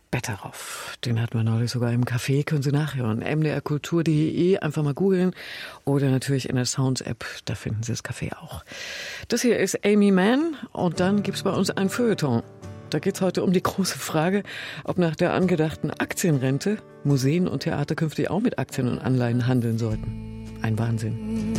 Betteroff. Den hatten wir neulich sogar im Café, können Sie nachhören. mdrkultur.de, einfach mal googeln. Oder natürlich in der Sounds-App, da finden Sie das Café auch. Das hier ist Aimee Mann und dann gibt's bei uns ein Feuilleton. Da geht's heute um die große Frage, ob nach der angedachten Aktienrente Museen und Theater künftig auch mit Aktien und Anleihen handeln sollten. Ein Wahnsinn.